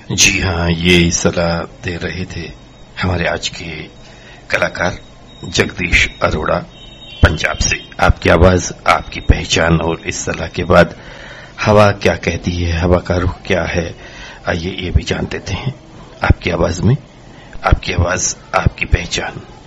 जी हाँ, ये सलाह दे रहे थे हमारे आज के कलाकार जगदीश अरोड़ा पंजाब से। आपकी आवाज, आपकी पहचान और इस सलाह के बाद हवा क्या कहती है, हवा का रुख क्या है, आइए ये भी जान लेते हैं। आपकी आवाज में आपकी आवाज, आपकी पहचान।